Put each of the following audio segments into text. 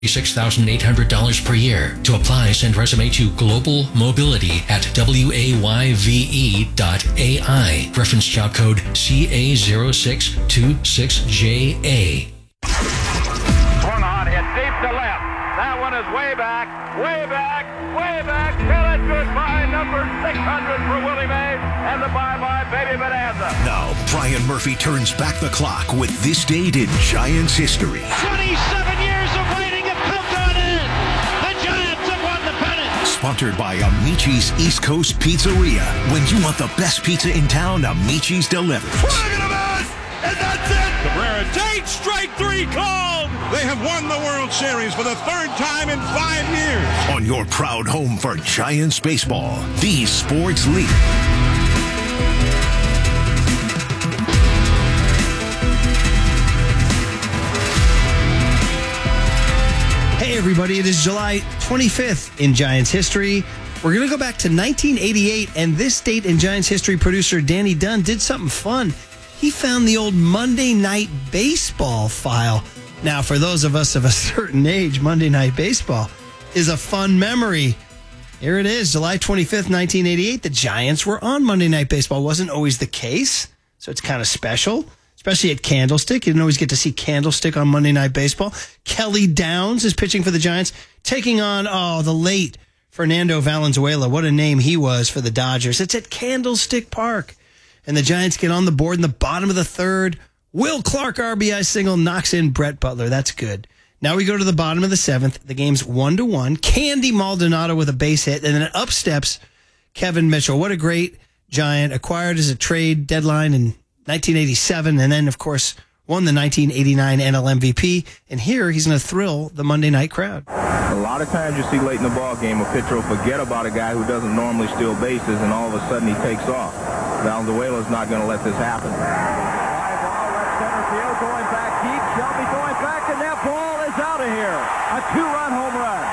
$6,800 per year. To apply, send resume to Global Mobility at wayve.ai. Reference job code CA0626JA. One hot hit deep to left. That one is way back, way back, way back. Till it's goodbye, number 600 for Willie Mays and the bye-bye Baby Bonanza. Now, Brian Murphy turns back the clock with this date in Giants history. 27 years of waiting have come to an end. The Giants have won the pennant. Sponsored by Amici's East Coast Pizzeria. When you want the best pizza in town, Amici's delivers. Swing and a miss, and that's it. Cabrera takes strike 3 called. They have won the World Series for the third time in 5 years. On your proud home for Giants baseball, the sports leader. Hey everybody, it is July 25th in Giants history. We're going to go back to 1988, and this date in Giants history, producer Danny Dunn did something fun. He found the old Monday Night Baseball file. Now, for those of us of a certain age, Monday Night Baseball is a fun memory. Here it is, July 25th, 1988. The Giants were on Monday Night Baseball. Wasn't always the case, so it's kind of special, especially at Candlestick. You didn't always get to see Candlestick on Monday Night Baseball. Kelly Downs is pitching for the Giants, taking on, the late Fernando Valenzuela. What a name he was for the Dodgers. It's at Candlestick Park. And the Giants get on the board in the bottom of the third. Will Clark RBI single knocks in Brett Butler. That's good. Now we go to the bottom of the seventh. The game's 1-1. Candy Maldonado with a base hit. And then up steps Kevin Mitchell. What a great Giant. Acquired as a trade deadline in 1987. And then, of course, won the 1989 NL MVP. And here he's going to thrill the Monday night crowd. A lot of times you see late in the ball game a pitcher will forget about a guy who doesn't normally steal bases, and all of a sudden he takes off. Valenzuela's not going to let this happen. Fly ball, left center field, going back deep. Shelby going back, and that ball is out of here. A 2-run home run.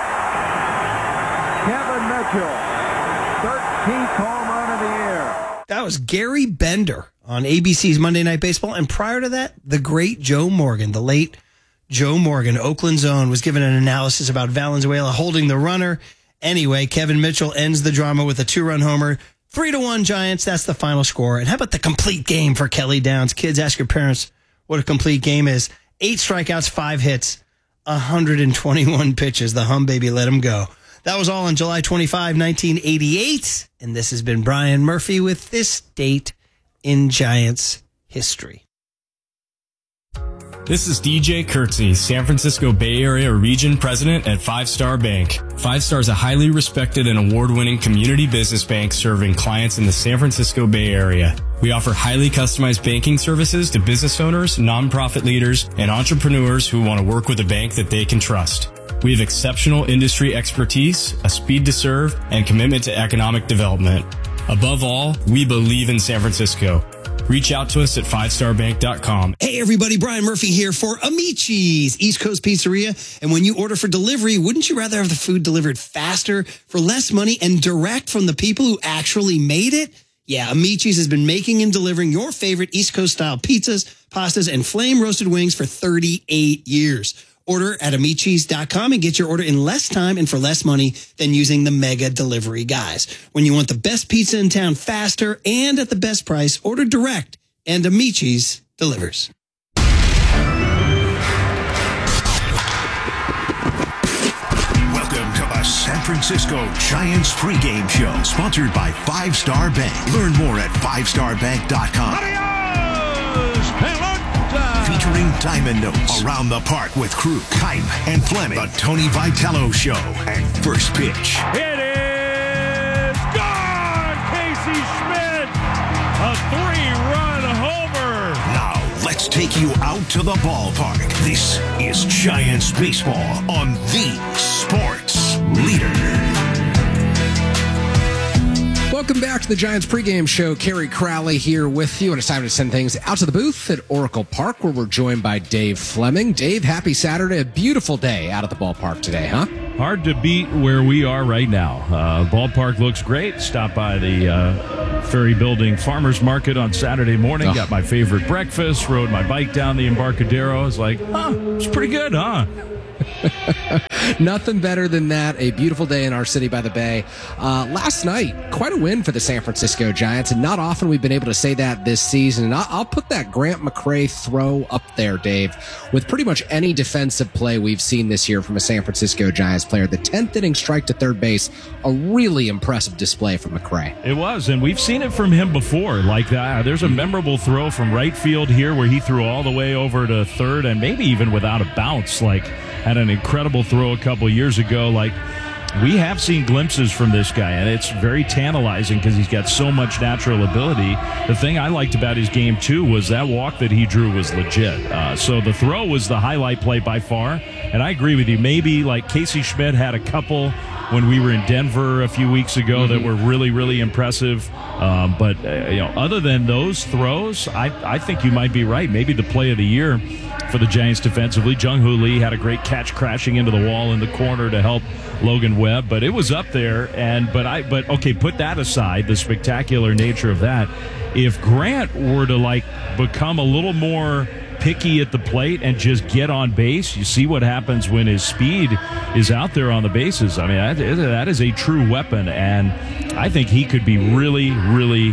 Kevin Mitchell, 13th home run of the year. That was Gary Bender on ABC's Monday Night Baseball. And prior to that, the great Joe Morgan, the late Joe Morgan, Oakland's own, was given an analysis about Valenzuela holding the runner. Anyway, Kevin Mitchell ends the drama with a 2-run homer. 3-1 Giants. That's the final score. And how about the complete game for Kelly Downs? Kids, ask your parents what a complete game is. 8 strikeouts, 5 hits, 121 pitches. The hum baby let him go. That was all on July 25, 1988. And this has been Brian Murphy with this date in Giants history. This is DJ Kurtzy, San Francisco Bay Area Region President at Five Star Bank. Five Star is a highly respected and award-winning community business bank serving clients in the San Francisco Bay Area. We offer highly customized banking services to business owners, nonprofit leaders, and entrepreneurs who want to work with a bank that they can trust. We have exceptional industry expertise, a speed to serve, and commitment to economic development. Above all, we believe in San Francisco. Reach out to us at fivestarbank.com. Hey everybody, Brian Murphy here for Amici's East Coast Pizzeria. And when you order for delivery, wouldn't you rather have the food delivered faster, for less money, and direct from the people who actually made it? Yeah, Amici's has been making and delivering your favorite East Coast style pizzas, pastas, and flame roasted wings for 38 years. Order at Amici's.com and get your order in less time and for less money than using the mega delivery guys. When you want the best pizza in town faster and at the best price, order direct, and Amici's delivers. Welcome to the San Francisco Giants pregame show, sponsored by Five Star Bank. Learn more at fivestarbank.com. Adios, pelota! Featuring Diamond Notes, Around the Park with Crew, Kime, and Fleming, The Tony Vitello Show, and First Pitch. It is gone! Casey Schmidt, a 3-run homer. Now, let's take you out to the ballpark. This is Giants baseball on the Sports Leader. Welcome back to the Giants pregame show. Kerry Crowley here with you, and it's time to send things out to the booth at Oracle Park, where we're joined by Dave Fleming. Dave, happy Saturday. A beautiful day out at the ballpark today, huh? Hard to beat where we are right now. Ballpark looks great. Stopped by the Ferry Building Farmers Market on Saturday morning. Got my favorite breakfast. Rode my bike down the Embarcadero. I was like, it's pretty good, huh? Nothing better than that. A beautiful day in our city by the bay. Last night, quite a win for the San Francisco Giants, and not often we've been able to say that this season. And I'll put that Grant McCray throw up there, Dave, with pretty much any defensive play we've seen this year from a San Francisco Giants player. The 10th inning strike to third base, a really impressive display from McCray. It was, and we've seen it from him before. Like that, there's a memorable throw from right field here where he threw all the way over to third, and maybe even without a bounce. Like, had an incredible throw a couple years ago. Like, we have seen glimpses from this guy, and it's very tantalizing because he's got so much natural ability. The thing I liked about his game, too, was that walk that he drew was legit. So the throw was the highlight play by far, and I agree with you. Maybe, like, Casey Schmidt had a couple when we were in Denver a few weeks ago that were really, really impressive. But other than those throws, I think you might be right. Maybe the play of the year for the Giants defensively. Jung-Hoo Lee had a great catch crashing into the wall in the corner to help Logan Webb, but it was up there. But okay, put that aside, the spectacular nature of that. If Grant were to become a little more picky at the plate and just get on base, you see what happens when his speed is out there on the bases. I mean, that is a true weapon, and I think he could be really, really.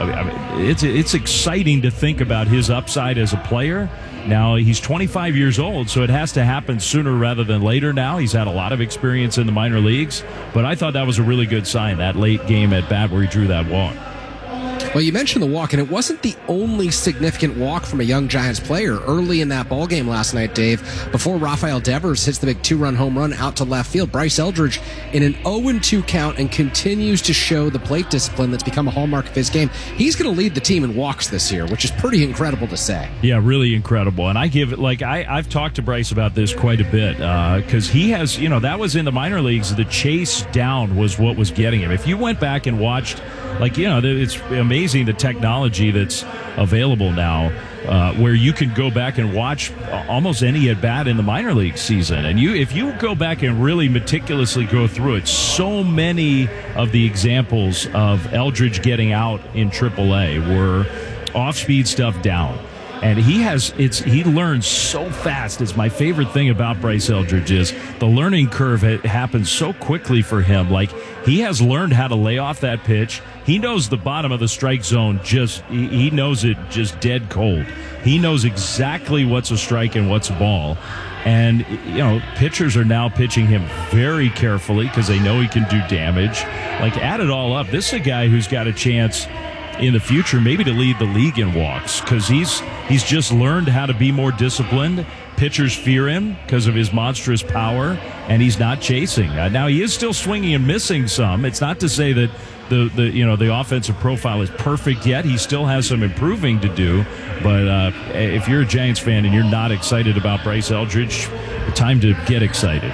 It's exciting to think about his upside as a player. Now, he's 25 years old, so it has to happen sooner rather than later now. He's had a lot of experience in the minor leagues, but I thought that was a really good sign, that late game at bat where he drew that walk. Well, you mentioned the walk, and it wasn't the only significant walk from a young Giants player early in that ball game last night, Dave. Before Rafael Devers hits the big 2-run home run out to left field, Bryce Eldridge in an 0-2 count and continues to show the plate discipline that's become a hallmark of his game. He's going to lead the team in walks this year, which is pretty incredible to say. Yeah, really incredible. And I give it, I've talked to Bryce about this quite a bit because he has, that was in the minor leagues. The chase down was what was getting him. If you went back and watched, it's amazing the technology that's available now where you can go back and watch almost any at-bat in the minor league season. And if you go back and really meticulously go through it, so many of the examples of Eldridge getting out in AAA were off-speed stuff down. And he learns so fast. It's my favorite thing about Bryce Eldridge is the learning curve happens so quickly for him. Like, he has learned how to lay off that pitch. He knows the bottom of the strike zone he knows it just dead cold. He knows exactly what's a strike and what's a ball. And, pitchers are now pitching him very carefully because they know he can do damage. Add it all up. This is a guy who's got a chance in the future maybe to lead the league in walks because he's just learned how to be more disciplined. Pitchers fear him because of his monstrous power, and he's not chasing. Now, he is still swinging and missing some. It's not to say that the offensive profile is perfect yet. He still has some improving to do. But if you're a Giants fan and you're not excited about Bryce Eldridge, time to get excited.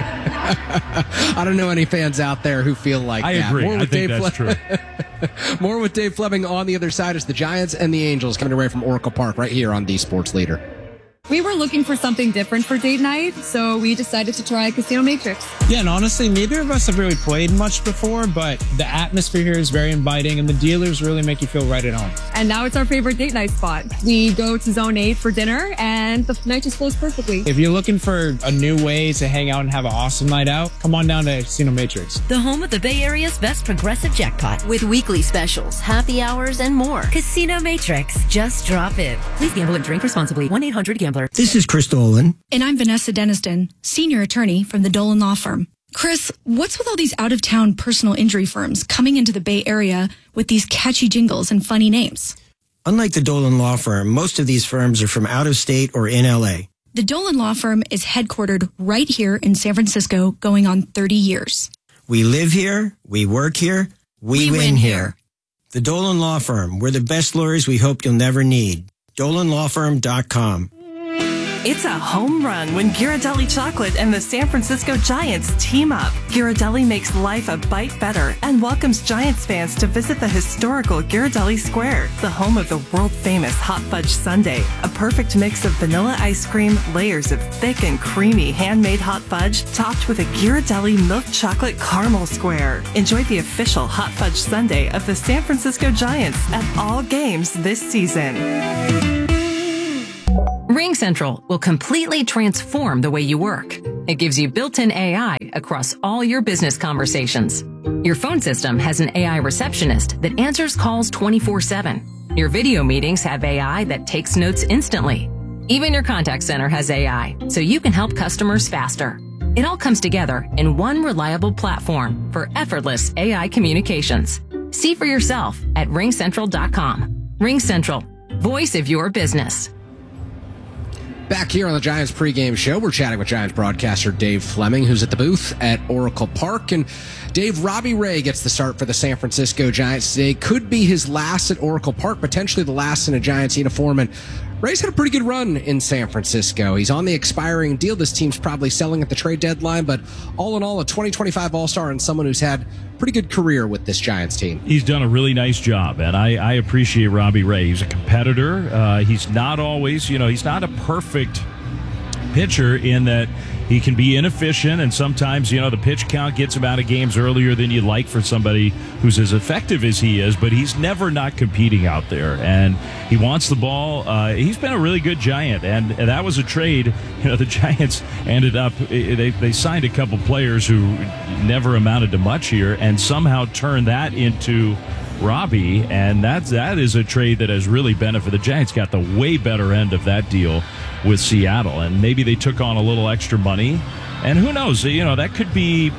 I don't know any fans out there who feel like I that. agree. I think that's true. More with Dave Fleming on the other side as the Giants and the Angels coming away from Oracle Park right here on the Sports Leader. We were looking for something different for date night, so we decided to try Casino Matrix. Yeah, and honestly, neither of us have really played much before, but the atmosphere here is very inviting, and the dealers really make you feel right at home. And now it's our favorite date night spot. We go to Zone 8 for dinner, and the night just flows perfectly. If you're looking for a new way to hang out and have an awesome night out, come on down to Casino Matrix. The home of the Bay Area's best progressive jackpot, with weekly specials, happy hours, and more. Casino Matrix. Just drop in. Please gamble and drink responsibly. 1-800-GAMBLER. This is Chris Dolan. And I'm Vanessa Deniston, senior attorney from the Dolan Law Firm. Chris, what's with all these out-of-town personal injury firms coming into the Bay Area with these catchy jingles and funny names? Unlike the Dolan Law Firm, most of these firms are from out of state or in L.A. The Dolan Law Firm is headquartered right here in San Francisco, going on 30 years. We live here, we work here, we win here. The Dolan Law Firm, we're the best lawyers we hope you'll never need. DolanLawFirm.com. It's a home run when Ghirardelli Chocolate and the San Francisco Giants team up. Ghirardelli makes life a bite better and welcomes Giants fans to visit the historical Ghirardelli Square, the home of the world-famous Hot Fudge Sundae, a perfect mix of vanilla ice cream, layers of thick and creamy handmade hot fudge, topped with a Ghirardelli milk chocolate caramel square. Enjoy the official Hot Fudge Sundae of the San Francisco Giants at all games this season. RingCentral will completely transform the way you work. It gives you built-in AI across all your business conversations. Your phone system has an AI receptionist that answers calls 24/7. Your video meetings have AI that takes notes instantly. Even your contact center has AI, so you can help customers faster. It all comes together in one reliable platform for effortless AI communications. See for yourself at RingCentral.com. RingCentral, voice of your business. Back here on the Giants pregame show, we're chatting with Giants broadcaster Dave Fleming, who's at the booth at Oracle Park. And Dave, Robbie Ray gets the start for the San Francisco Giants today. Could be his last at Oracle Park, potentially the last in a Giants uniform. And Ray's had a pretty good run in San Francisco. He's on the expiring deal. This team's probably selling at the trade deadline, but all in all, a 2025 All-Star and someone who's had a pretty good career with this Giants team. He's done a really nice job, and I appreciate Robbie Ray. He's a competitor. He's not always, he's not a perfect pitcher in that he can be inefficient, and sometimes, the pitch count gets him out of games earlier than you'd like for somebody who's as effective as he is, but he's never not competing out there, and he wants the ball. He's been a really good Giant, and that was a trade. The Giants ended up, they signed a couple players who never amounted to much here, and somehow turned that into Robbie, and that is a trade that has really benefited the Giants. Got the way better end of that deal with Seattle, and maybe they took on a little extra money, and who knows, that could be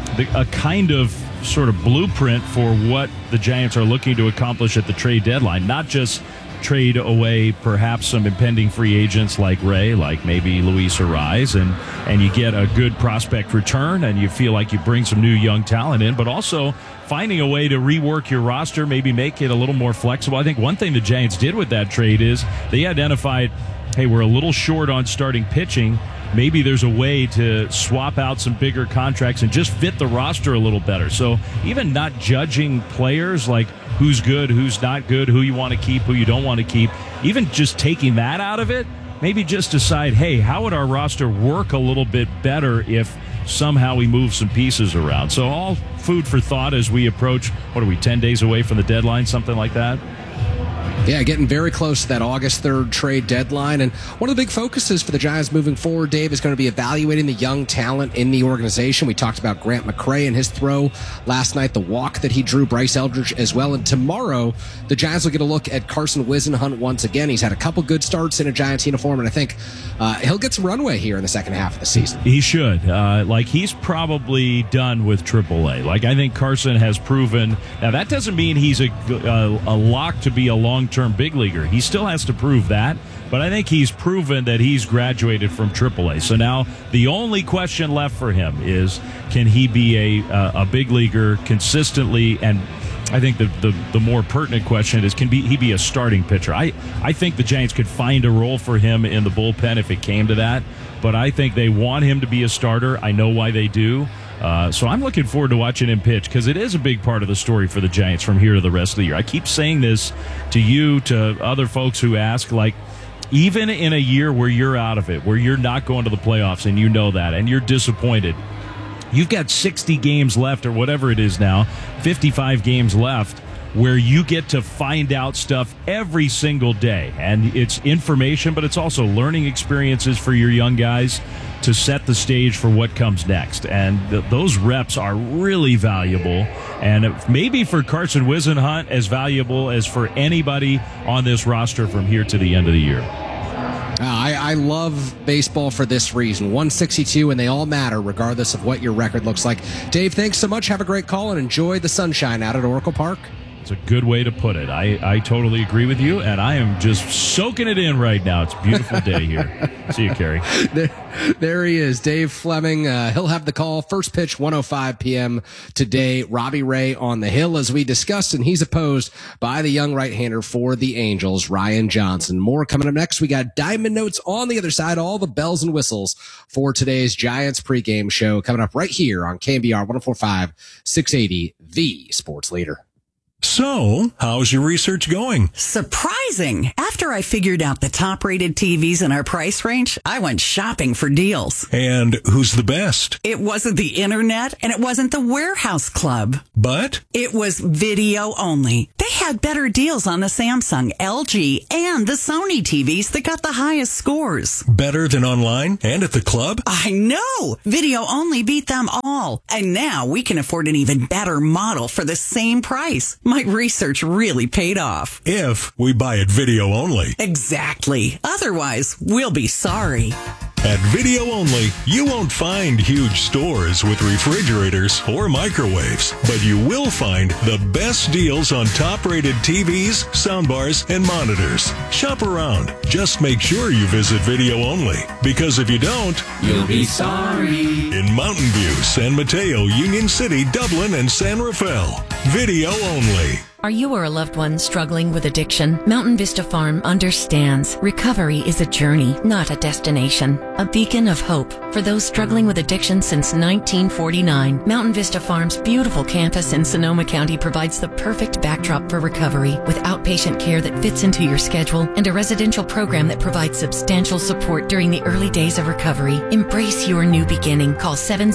a kind of sort of blueprint for what the Giants are looking to accomplish at the trade deadline. Not just trade away perhaps some impending free agents like Ray, like maybe Luis Arraez, and you get a good prospect return, and you feel like you bring some new young talent in, but also finding a way to rework your roster, maybe make it a little more flexible. I think one thing the Giants did with that trade is they identified, hey, we're a little short on starting pitching. Maybe there's a way to swap out some bigger contracts and just fit the roster a little better. So even not judging players like who's good, who's not good, who you want to keep, who you don't want to keep, even just taking that out of it, maybe just decide, hey, how would our roster work a little bit better if somehow we move some pieces around? So all food for thought as we approach, 10 days away from the deadline, something like that? Yeah, getting very close to that August 3rd trade deadline. And one of the big focuses for the Giants moving forward, Dave, is going to be evaluating the young talent in the organization. We talked about Grant McCray and his throw last night, the walk that he drew, Bryce Eldridge as well. And tomorrow, the Giants will get a look at Carson Whisenhunt once again. He's had a couple good starts in a Giants uniform, and I think he'll get some runway here in the second half of the season. He should. He's probably done with AAA. I think Carson has proven. Now, that doesn't mean he's a lock to be a long-term big leaguer. He still has to prove that, but I think he's proven that he's graduated from AAA. So now the only question left for him is, can he be a big leaguer consistently? And I think the more pertinent question is, can he be a starting pitcher? I think the Giants could find a role for him in the bullpen if it came to that, but I think they want him to be a starter. I know why they do. So I'm looking forward to watching him pitch, because it is a big part of the story for the Giants from here to the rest of the year. I keep saying this to you, to other folks who ask, even in a year where you're out of it, where you're not going to the playoffs, and you know that, and you're disappointed, you've got 60 games left, or whatever it is now, 55 games left, where you get to find out stuff every single day. And it's information, but it's also learning experiences for your young guys to set the stage for what comes next. And those reps are really valuable. And maybe for Carson Whisenhunt, as valuable as for anybody on this roster from here to the end of the year. I love baseball for this reason. 162, and they all matter regardless of what your record looks like. Dave, thanks so much. Have a great call and enjoy the sunshine out at Oracle Park. It's a good way to put it. I totally agree with you, and I am just soaking it in right now. It's a beautiful day here. See you, Kerry. There he is, Dave Fleming. He'll have the call. First pitch, 1:05 p.m. today. Robbie Ray on the hill, as we discussed, and he's opposed by the young right-hander for the Angels, Ryan Johnson. More coming up next. We got Diamond Notes on the other side, all the bells and whistles for today's Giants pregame show coming up right here on KNBR 104.5, 680, the sports leader. So, how's your research going? Surprising. After I figured out the top-rated TVs in our price range, I went shopping for deals. And who's the best? It wasn't the internet, and it wasn't the Warehouse Club. But? It was video only. They had better deals on the Samsung, LG, and the Sony TVs that got the highest scores. Better than online and at the club? I know! Video only beat them all. And now we can afford an even better model for the same price. My research really paid off. If we buy it video only. Exactly. Otherwise, we'll be sorry. At Video Only, you won't find huge stores with refrigerators or microwaves, but you will find the best deals on top-rated TVs, soundbars, and monitors. Shop around. Just make sure you visit Video Only, because if you don't, you'll be sorry. In Mountain View, San Mateo, Union City, Dublin, and San Rafael. Video Only. Are you or a loved one struggling with addiction? Mountain Vista Farm understands. Recovery is a journey, not a destination. A beacon of hope for those struggling with addiction since 1949. Mountain Vista Farm's beautiful campus in Sonoma County provides the perfect backdrop for recovery, with outpatient care that fits into your schedule and a residential program that provides substantial support during the early days of recovery. Embrace your new beginning. Call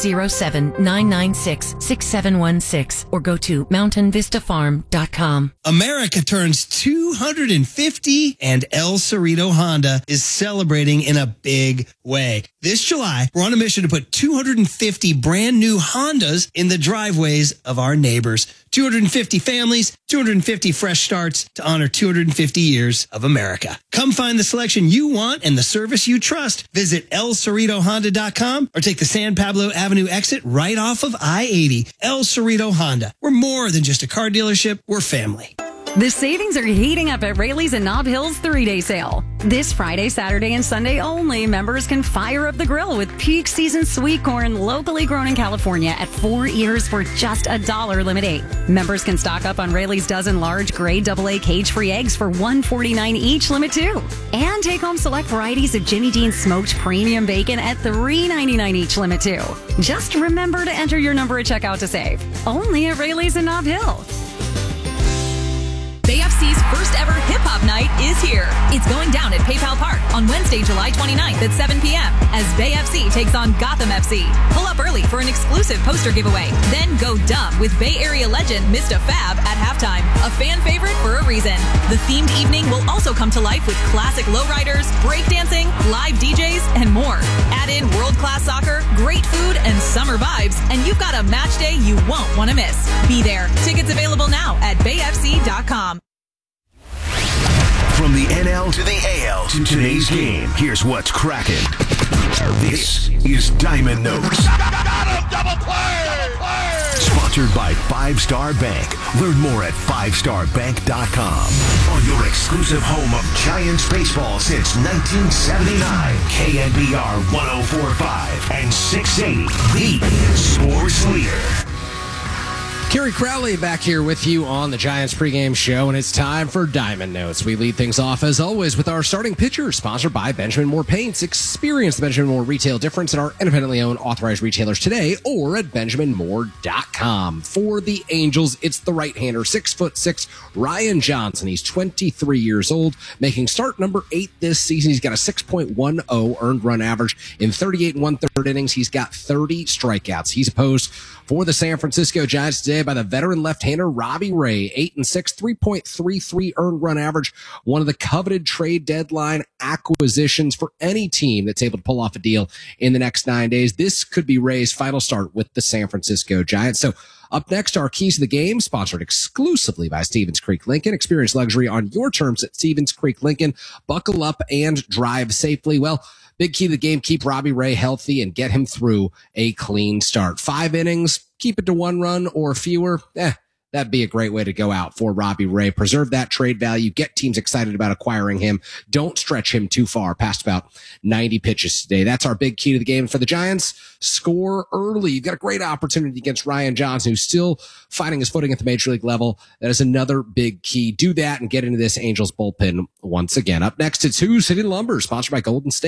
707-996-6716 or go to mountainvistafarm.com. America turns 250 and El Cerrito Honda is celebrating in a big way. This July, we're on a mission to put 250 brand new Hondas in the driveways of our neighbors. 250 families, 250 fresh starts to honor 250 years of America. Come find the selection you want and the service you trust. Visit ElCerritoHonda.com or take the San Pablo Avenue exit right off of I-80. El Cerrito Honda. We're more than just a car dealership. We're family. The savings are heating up at Rayleigh's and Nob Hill's 3-day sale. This Friday, Saturday, and Sunday only, members can fire up the grill with peak season sweet corn locally grown in California at 4 ears for just $1 limit 8. Members can stock up on Rayleigh's dozen large grade AA cage-free eggs for $1.49 each limit 2. And take home select varieties of Jimmy Dean smoked premium bacon at $3.99 each limit 2. Just remember to enter your number at checkout to save. Only at Rayleigh's and Nob Hill. BayFC's first ever hip-hop night is here. It's going down at PayPal Park on Wednesday, July 29th at 7 p.m. as BayFC takes on Gotham FC. Pull up early for an exclusive poster giveaway. Then go dumb with Bay Area legend Mr. Fab at halftime. A fan favorite for a reason. The themed evening will also come to life with classic lowriders, breakdancing, live DJs, and more. Add in world-class soccer, great food, and summer vibes, and you've got a match day you won't want to miss. Be there. Tickets available now at bayfc.com. From the NL to the AL to today's game, here's what's cracking. This is Diamond Notes. Double play! Sponsored by 5 Star Bank. Learn more at 5starbank.com. On your exclusive home of Giants baseball since 1979. KNBR 104.5 and 680. The sports leader. Kerry Crowley back here with you on the Giants pregame show, and it's time for Diamond Notes. We lead things off, as always, with our starting pitcher, sponsored by Benjamin Moore Paints. Experience the Benjamin Moore retail difference at our independently owned authorized retailers today or at benjaminmoore.com. For the Angels, it's the right-hander, 6'6", Ryan Johnson. He's 23 years old, making start number 8 this season. He's got a 6.10 earned run average in 38 1/3 innings. He's got 30 strikeouts. He's opposed for the San Francisco Giants today by the veteran left-hander Robbie Ray, 8-6, 3.33 earned run average. One of the coveted trade deadline acquisitions for any team that's able to pull off a deal in the next 9 days. This could be Ray's final start with the San Francisco Giants. So up next, our keys to the game, sponsored exclusively by Stevens Creek Lincoln. Experience luxury on your terms at Stevens Creek Lincoln. Buckle up and drive safely. Well, big key to the game, keep Robbie Ray healthy and get him through a clean start. 5 innings, keep it to 1 run or fewer. That'd be a great way to go out for Robbie Ray. Preserve that trade value. Get teams excited about acquiring him. Don't stretch him too far past about 90 pitches today. That's our big key to the game for the Giants. Score early. You've got a great opportunity against Ryan Johnson, who's still finding his footing at the major league level. That is another big key. Do that and get into this Angels bullpen once again. Up next, it's Sioux City Lumber, sponsored by Golden State.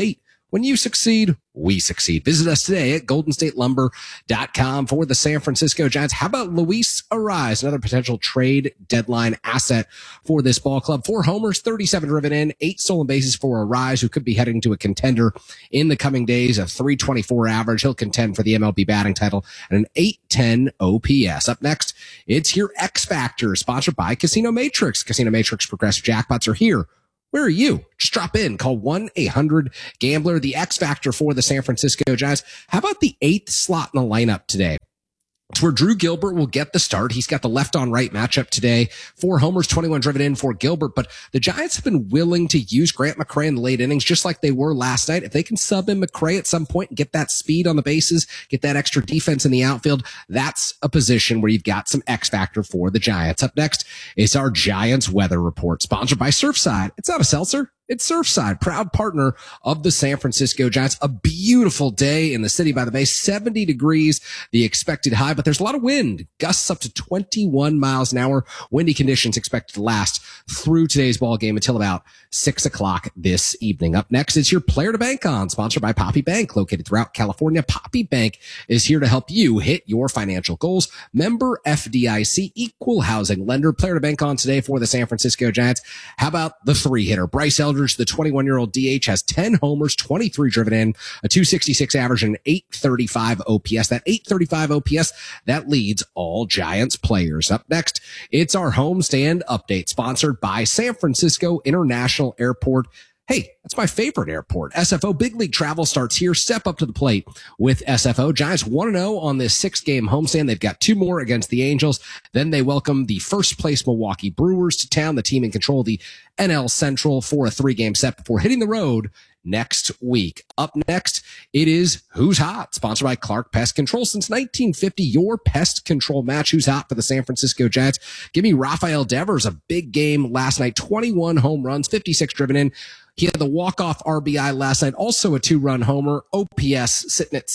When you succeed, we succeed. Visit us today at goldenstatelumber.com for the San Francisco Giants. How about Luis Arraez, another potential trade deadline asset for this ball club? 4 homers, 37 driven in, 8 stolen bases for Arraez, who could be heading to a contender in the coming days. A 324 average. He'll contend for the MLB batting title and an 810 OPS. Up next, it's your X Factor, sponsored by Casino Matrix. Casino Matrix Progressive Jackpots are here. Where are you? Just drop in. Call 1-800-GAMBLER. The X Factor for the San Francisco Giants. How about the 8th slot in the lineup today? It's where Drew Gilbert will get the start. He's got the left-on-right matchup today. 4 homers, 21 driven in for Gilbert. But the Giants have been willing to use Grant McCray in the late innings, just like they were last night. If they can sub in McCray at some point and get that speed on the bases, get that extra defense in the outfield, that's a position where you've got some X factor for the Giants. Up next is our Giants weather report, sponsored by Surfside. It's not a seltzer. It's Surfside, proud partner of the San Francisco Giants. A beautiful day in the city by the bay, 70 degrees, the expected high, but there's a lot of wind, gusts up to 21 miles an hour. Windy conditions expected to last through today's ball game until about 6 o'clock this evening. Up next is your player to bank on, sponsored by Poppy Bank, located throughout California. Poppy Bank is here to help you hit your financial goals. Member FDIC, equal housing lender. Player to bank on today for the San Francisco Giants. How about the 3-hitter? Bryce Elder, the 21-year-old DH, has 10 homers, 23 driven in, a 266 average, and an 835 OPS. That 835 OPS, that leads all Giants players. Up next, it's our homestand update, sponsored by San Francisco International Airport. Hey, that's my favorite airport. SFO Big League Travel starts here. Step up to the plate with SFO. Giants 1-0 on this 6-game homestand. They've got 2 more against the Angels. Then they welcome the first place Milwaukee Brewers to town, the team in control of the NL Central, for a 3-game set before hitting the road next week. Up next, it is Who's Hot, sponsored by Clark Pest Control. Since 1950, your pest control match. Who's hot for the San Francisco Giants? Give me Rafael Devers, a big game last night, 21 home runs, 56 driven in. He had the walk-off RBI last night, also a 2-run homer. OPS sitting at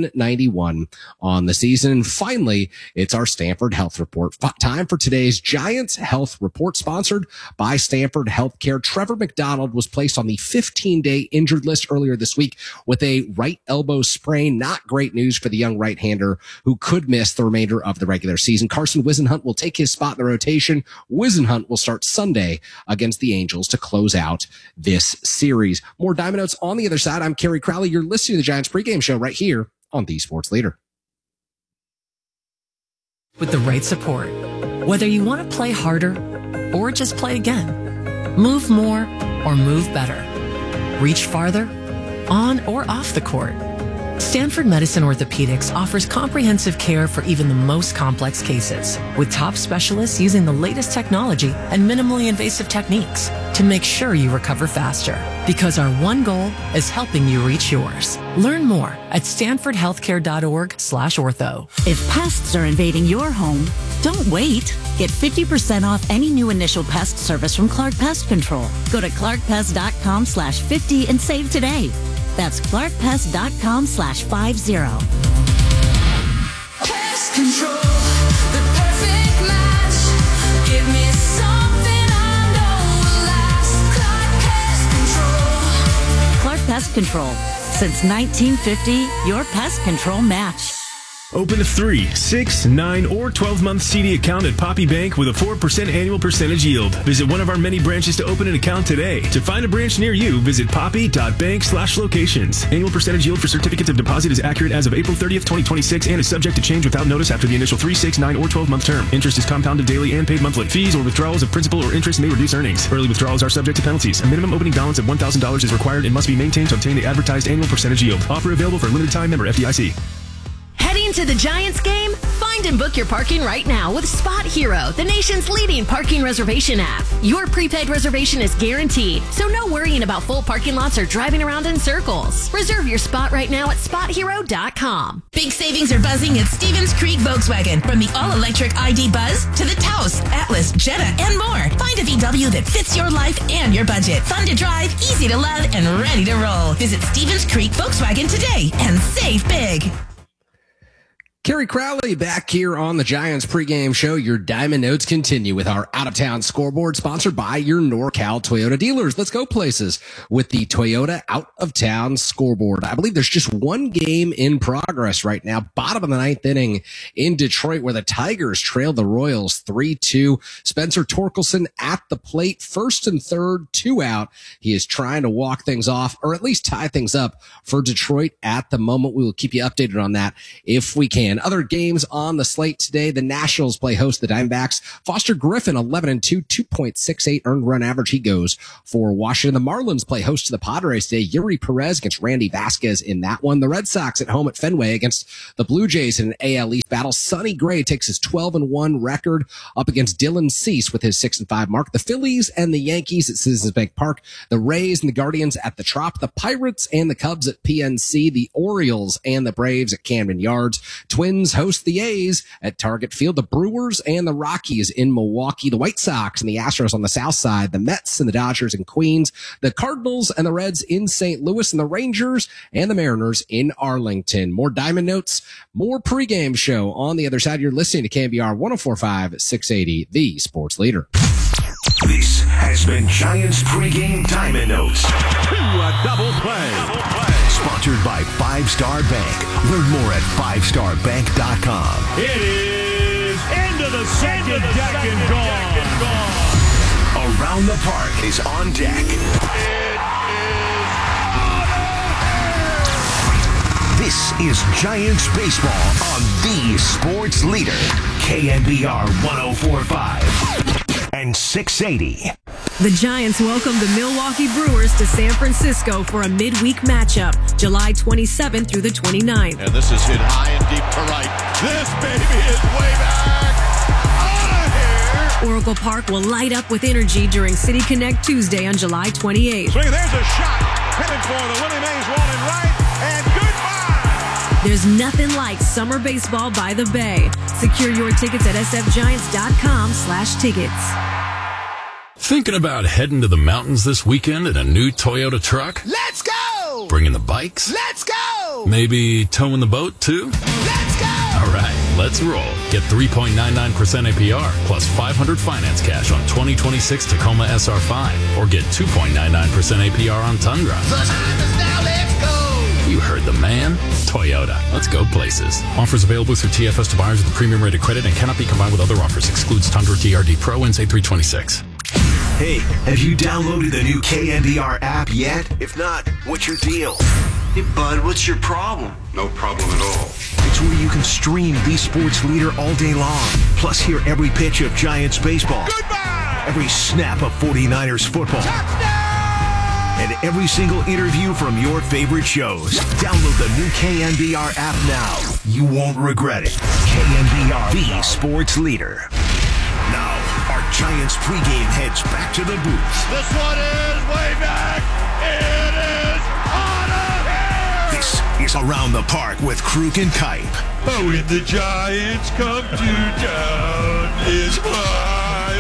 791 on the season. And finally, it's our Stanford Health Report. Time for today's Giants Health Report, sponsored by Stanford Healthcare. Trevor McDonald was placed on the 15-day injured list earlier this week with a right elbow sprain. Not great news for the young right-hander who could miss the remainder of the regular season. Carson Whisenhunt will take his spot in the rotation. Whisenhunt will start Sunday against the Angels to close out this series. More Diamond Notes on the other side. I'm Kerry Crowley. You're listening to the Giants pregame show right here on The Sports Leader. With the right support, whether you want to play harder or just play again, move more or move better, reach farther, on or off the court, Stanford Medicine Orthopedics offers comprehensive care for even the most complex cases, with top specialists using the latest technology and minimally invasive techniques to make sure you recover faster. Because our one goal is helping you reach yours. Learn more at stanfordhealthcare.org/ortho. If pests are invading your home, don't wait. Get 50% off any new initial pest service from Clark Pest Control. Go to clarkpest.com/50 and save today. That's clarkpest.com/50. Pest control, the perfect match. Give me something I know will last. Clark Pest Control. Clark Pest Control. Since 1950, your pest control match. Open a 3, 6, 9, or 12-month CD account at Poppy Bank with a 4% annual percentage yield. Visit one of our many branches to open an account today. To find a branch near you, visit poppy.bank/locations. Annual percentage yield for certificates of deposit is accurate as of April 30th, 2026 and is subject to change without notice after the initial 3, 6, 9, or 12-month term. Interest is compounded daily and paid monthly. Fees or withdrawals of principal or interest may reduce earnings. Early withdrawals are subject to penalties. A minimum opening balance of $1,000 is required and must be maintained to obtain the advertised annual percentage yield. Offer available for a limited time. Member FDIC. Heading to the Giants game? Find and book your parking right now with Spot Hero, the nation's leading parking reservation app. Your prepaid reservation is guaranteed, so no worrying about full parking lots or driving around in circles. Reserve your spot right now at SpotHero.com. Big savings are buzzing at Stevens Creek Volkswagen. From the all-electric ID Buzz to the Taos, Atlas, Jetta, and more. Find a VW that fits your life and your budget. Fun to drive, easy to love, and ready to roll. Visit Stevens Creek Volkswagen today and save big. Kerry Crowley back here on the Giants pregame show. Your Diamond Notes continue with our out-of-town scoreboard, sponsored by your NorCal Toyota dealers. Let's go places with the Toyota out-of-town scoreboard. I believe there's just one game in progress right now, bottom of the ninth inning in Detroit, where the Tigers trailed the Royals 3-2. Spencer Torkelson at the plate, first and third, 2 out. He is trying to walk things off, or at least tie things up for Detroit at the moment. We will keep you updated on that if we can. Other games on the slate today. The Nationals play host to the Diamondbacks. Foster Griffin, 11-2, 2.68 earned run average. He goes for Washington. The Marlins play host to the Padres today. Yuri Perez against Randy Vasquez in that one. The Red Sox at home at Fenway against the Blue Jays in an AL East battle. Sonny Gray takes his 12-1 record up against Dylan Cease with his 6-5 mark. The Phillies and the Yankees at Citizens Bank Park. The Rays and the Guardians at the Trop. The Pirates and the Cubs at PNC. The Orioles and the Braves at Camden Yards. Twins host the A's at Target Field. The Brewers and the Rockies in Milwaukee. The White Sox and the Astros on the south side. The Mets and the Dodgers in Queens. The Cardinals and the Reds in St. Louis. And the Rangers and the Mariners in Arlington. More Diamond Notes, more pregame show on the other side. You're listening to KNBR 104.5 680, the sports leader. This has been Giants pregame Diamond Notes. A double play. Sponsored by 5 Star Bank. Learn more at 5starbank.com. It is into the second deck and gone. Around the Park is on deck. This is Giants baseball on the sports leader, KNBR 104.5 and 680. The Giants welcome the Milwaukee Brewers to San Francisco for a midweek matchup, July 27th through the 29th. And this is hit high and deep to right. This baby is way back. Out of here. Oracle Park will light up with energy during City Connect Tuesday on July 28th. Swing, there's a shot. Headed for the Willie Mays wall and right. And goodbye. There's nothing like summer baseball by the Bay. Secure your tickets at sfgiants.com/tickets. Thinking about heading to the mountains this weekend in a new Toyota truck? Let's go! Bringing the bikes? Let's go! Maybe towing the boat too? Let's go! All right, let's roll. Get 3.99% APR plus 500 finance cash on 2026 Tacoma SR5 or get 2.99% APR on Tundra. The time is now, let's go! You heard the man. Toyota. Let's go places. Offers available through TFS to buyers with the premium rated credit and cannot be combined with other offers. Excludes Tundra TRD Pro and say 326. Hey, have you downloaded the new KNBR app yet? If not, what's your deal? Hey, bud, what's your problem? No problem at all. It's where you can stream the sports leader all day long. Plus, hear every pitch of Giants baseball. Goodbye! Every snap of 49ers football. Touchdown! And every single interview from your favorite shows. Download the new KNBR app now. You won't regret it. KNBR, the sports leader. Now, our Giants pregame heads back to the booth. This one is way back. It is out of here. This is Around the Park with Krug and Kipe. Oh, when the Giants come to town, it's my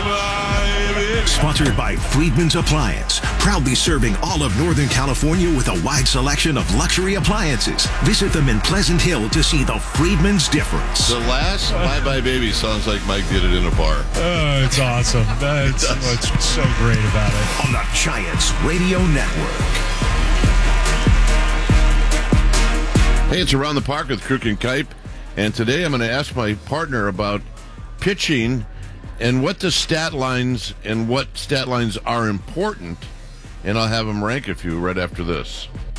Sponsored by Friedman's Appliance. Proudly serving all of Northern California with a wide selection of luxury appliances. Visit them in Pleasant Hill to see the Friedman's difference. The last Bye Bye Baby sounds like Mike did it in a bar. Oh, it's awesome. That's what's so great about it. On the Giants Radio Network. Hey, it's Around the Park with Krug and Kipe. And today I'm going to ask my partner about pitching and what the stat lines and what stat lines are important. And I'll have him rank a few right after this.